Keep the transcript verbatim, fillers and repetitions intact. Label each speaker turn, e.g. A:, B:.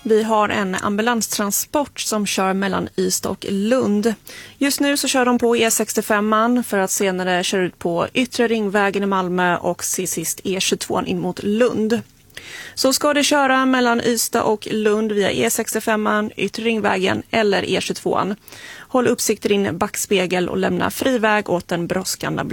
A: Vi har en ambulanstransport som kör mellan Ystad och Lund. Just nu så kör de på E sextiofem för att senare köra ut på Yttre Ringvägen i Malmö och sist E tjugotvå in mot Lund. Så ska det köra mellan Ystad och Lund via E sextiofem, Yttre Ringvägen eller E tjugotvå. Håll uppsikt i din backspegel och lämna fri väg åt den brådskande